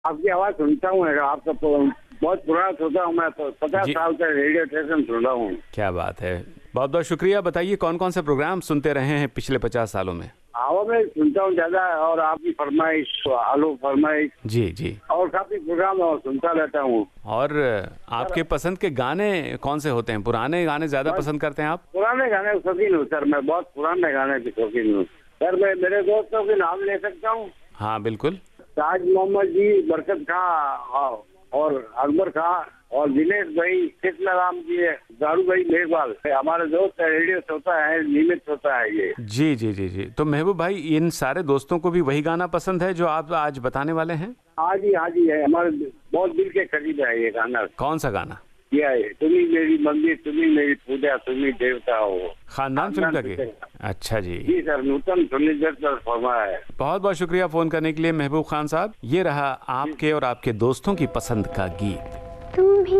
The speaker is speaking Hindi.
आपकी आवाज सुनता हूँ, आपका बहुत पुराना श्रोता हूँ मैं, तो 50 साल से रेडियो स्टेशन सुन रहा हूँ। क्या बात है, बहुत बहुत शुक्रिया। बताइए कौन कौन से प्रोग्राम सुनते रहे हैं पिछले 50 सालों में? आवा में सुनता हूँ ज्यादा, और आपकी फरमाइश, आलू फरमाइश, जी जी, और काफी प्रोग्राम और सुनता रहता हूँ। और आपके पसंद के गाने कौन से होते हैं? पुराने गाने ज्यादा पसंद करते हैं आप? पुराने गाने शौकीन हूँ सर, मैं बहुत पुराने गाने की शौकीन हूँ सर। मैं मेरे दोस्तों के नाम ले सकता हूँ? हाँ बिल्कुल। ताज मोहम्मद जी, बरकत खां, और अकबर खां, और दिनेश भाई, कृष्ण राम जी, दारू भाई मेघवाल, हमारे दोस्त रेडियो श्रोता है, नियमित होता है ये। जी जी जी जी। तो महबूब भाई, इन सारे दोस्तों को भी वही गाना पसंद है जो आप आज बताने वाले हैं? हाँ जी है, हमारे बहुत दिल के करीब है ये गाना। कौन सा गाना? यह है, तुम्ही मेरी मंदिर, तुम्ही मेरी पूजा, तुम्ही देवता हो। खानदान फिल्म का गीत? अच्छा जी जी सर, नूतन सुनिधर पर फरमाया है। बहुत बहुत शुक्रिया फोन करने के लिए महबूब खान साहब। ये रहा आपके और आपके दोस्तों की पसंद का गीत।